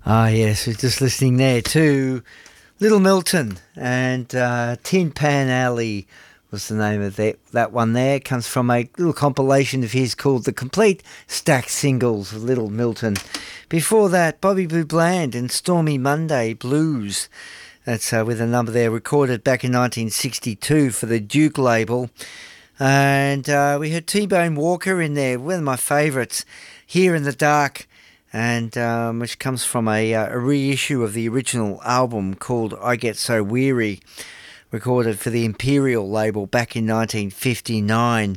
Ah, yes, we're just listening there to Little Milton and Tin Pan Alley was the name of that one there. It comes from a little compilation of his called The Complete Stacked Singles of Little Milton. Before that, Bobby Blue Bland and Stormy Monday Blues. That's with a number there recorded back in 1962 for the Duke label. And we heard T-Bone Walker in there, one of my favourites, Here in the Dark, and which comes from a reissue of the original album called I Get So Weary, recorded for the Imperial label back in 1959.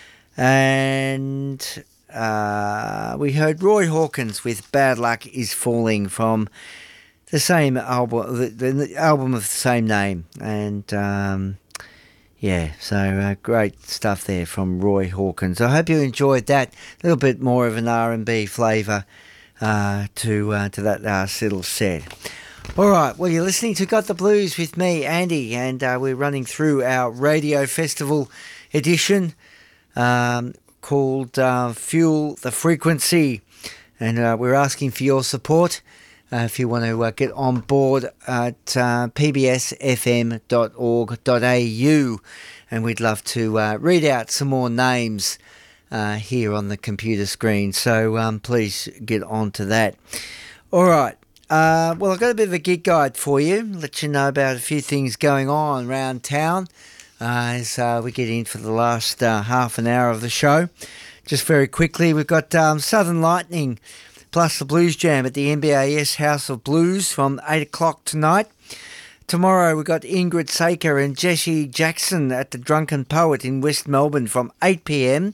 And we heard Roy Hawkins with Bad Luck Is Falling from the same album, the album of the same name. And yeah, so great stuff there from Roy Hawkins. I hope you enjoyed that. A little bit more of an R&B flavour to that last little set. All right, well, you're listening to Got the Blues with me, Andy, and we're running through our Radio Festival edition called Fuel the Frequency, and we're asking for your support. If you want to get on board at pbsfm.org.au, and we'd love to read out some more names here on the computer screen, so please get on to that. All right, well, I've got a bit of a gig guide for you, let you know about a few things going on around town as we get in for the last half an hour of the show. Just very quickly, we've got Southern Lightning plus the Blues Jam at the NBAS House of Blues from 8 o'clock tonight. Tomorrow we've got Ingrid Saker and Jesse Jackson at the Drunken Poet in West Melbourne from 8 p.m.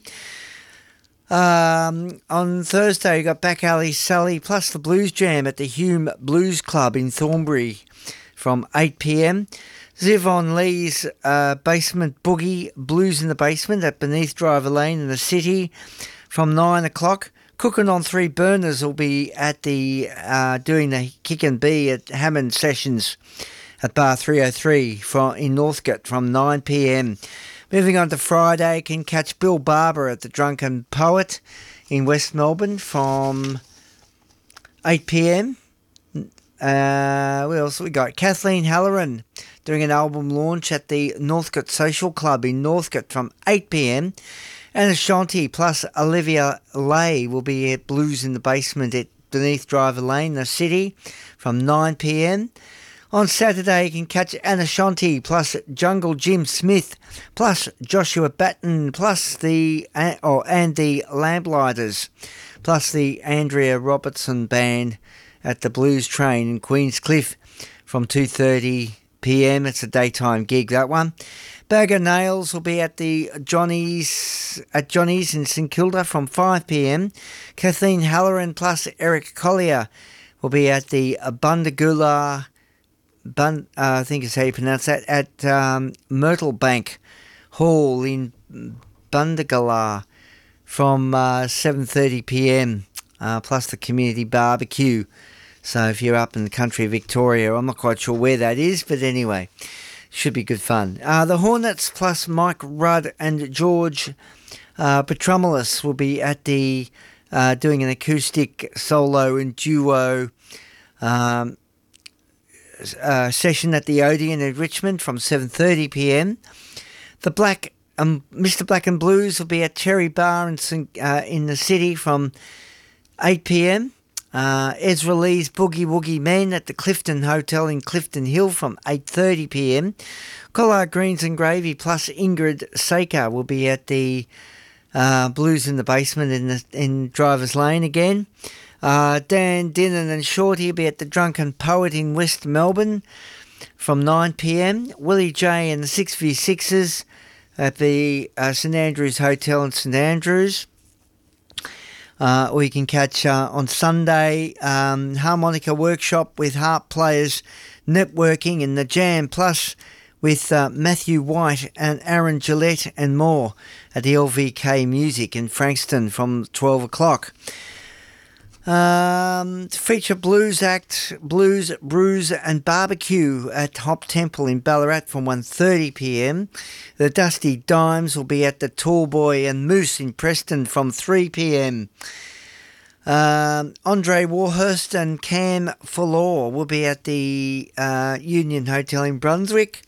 On Thursday we've got Back Alley Sally plus the Blues Jam at the Hume Blues Club in Thornbury from 8 p.m. Zivon Lee's Basement Boogie Blues in the Basement at Beneath Driver Lane in the City from 9 o'clock. Cooking on Three Burners will be at the doing the Kick and Bee at Hammond Sessions at Bar 303 in Northcote from 9 p.m. Moving on to Friday, you can catch Bill Barber at the Drunken Poet in West Melbourne from 8 p.m. What else we got? Kathleen Halloran doing an album launch at the Northcote Social Club in Northcote from 8 p.m. And Ashanti plus Olivia Lay will be at Blues in the Basement at Beneath Driver Lane, the City, from 9 p.m. On Saturday, you can catch Anna Shanti plus Jungle Jim Smith plus Joshua Batten plus and the Lamplighters plus the Andrea Robertson Band at the Blues Train in Queenscliff from 2:30 p.m. It's a daytime gig, that one. Bag of Nails will be at the Johnny's in St Kilda from 5 p.m. Kathleen Halloran plus Eric Collier will be at the Bundagula, I think is how you pronounce that, at Myrtle Bank Hall in Bundagula from 7:30 p.m. Plus the community barbecue. So if you're up in the country of Victoria, I'm not quite sure where that is, but anyway, should be good fun. The Hornets plus Mike Rudd and George Petromulus will be at the doing an acoustic solo and duo session at the Odeon in Richmond from 7:30 p.m. The Mr. Black and Blues will be at Cherry Bar in the City from 8 p.m. Ezra Lee's Boogie Woogie Men at the Clifton Hotel in Clifton Hill from 8:30 p.m. Collard Greens and Gravy plus Ingrid Saker will be at the Blues in the Basement in Drivers Lane again. Dan Dinnan and Shorty will be at the Drunken Poet in West Melbourne from 9 p.m. Willie J and the 6v6s at the St Andrews Hotel in St Andrews. Or you can catch on Sunday Harmonica Workshop with Harp Players Networking in the Jam Plus with Matthew White and Aaron Gillette and more at the LVK Music in Frankston from 12 o'clock. Feature blues act, Blues, Brews and Barbecue at Hop Temple in Ballarat from 1:30 p.m. The Dusty Dimes will be at the Tall Boy and Moose in Preston from 3 p.m. Andre Warhurst and Cam Fuller will be at the Union Hotel in Brunswick.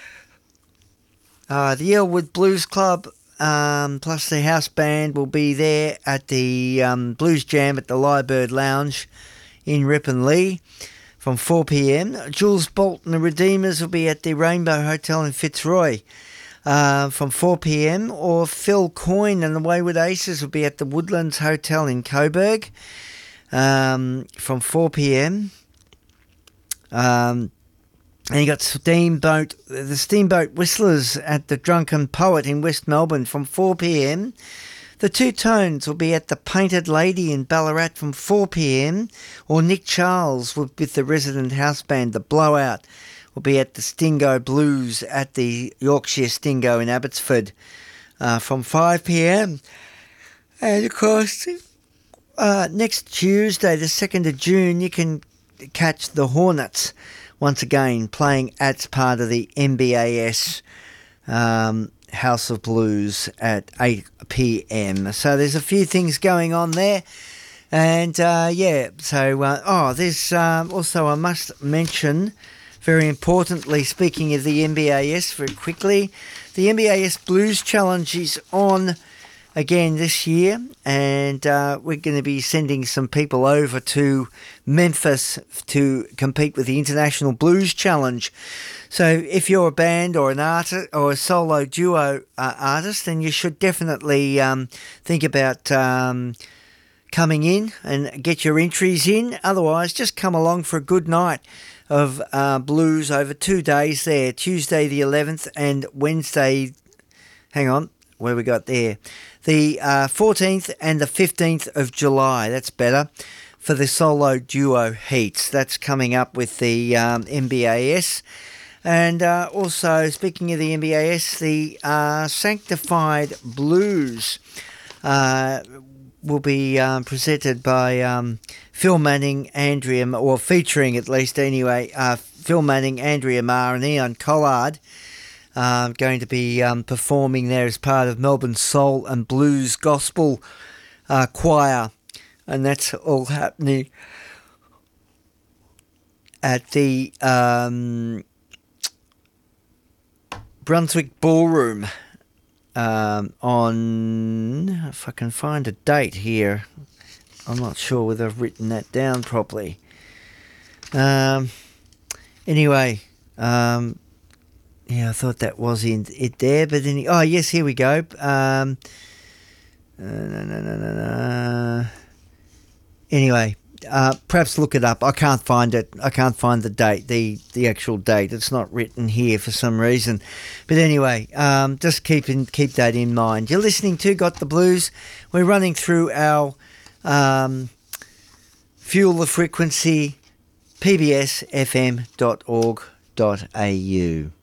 The Elwood Blues Club plus the house band will be there at the Blues Jam at the Lyrebird Lounge in Ripponlea from 4 p.m. Jules Bolt and the Redeemers will be at the Rainbow Hotel in Fitzroy from 4 p.m. Or Phil Coyne and the Wayward Aces will be at the Woodlands Hotel in Coburg from 4 p.m. And you got the Steamboat Whistlers at the Drunken Poet in West Melbourne from 4 p.m. The Two Tones will be at the Painted Lady in Ballarat from 4 p.m. Or Nick Charles with the resident house band, The Blowout, will be at the Stingo Blues at the Yorkshire Stingo in Abbotsford from 5 p.m. And of course, next Tuesday, the 2nd of June, you can catch the Hornets once again playing as part of the MBAS House of Blues at 8 p.m. So there's a few things going on there. And there's also, I must mention, very importantly, speaking of the MBAS very quickly, the MBAS Blues Challenge is on again this year, and we're going to be sending some people over to Memphis to compete with the International Blues Challenge. So if you're a band or an artist or a solo duo artist, then you should definitely think about coming in and get your entries in. Otherwise, just come along for a good night of blues over 2 days there, Tuesday the 11th and Wednesday, where we got there, the 14th and the 15th of July, that's better, for the solo duo heats. That's coming up with the MBAS. And also, speaking of the MBAS, the Sanctified Blues will be presented by Phil Manning, featuring at least anyway, Phil Manning, Andrea Marr and Ian Collard, going to be performing there as part of Melbourne Soul and Blues Gospel Choir. And that's all happening at the Brunswick Ballroom on, if I can find a date here, I'm not sure whether I've written that down properly. Anyway, I thought that was in it there, but then, yes, here we go. Anyway, perhaps look it up. I can't find it. I can't find the date, the actual date. It's not written here for some reason. But anyway, just keep that in mind. You're listening to Got the Blues. We're running through our Fuel the Frequency, pbsfm.org.au.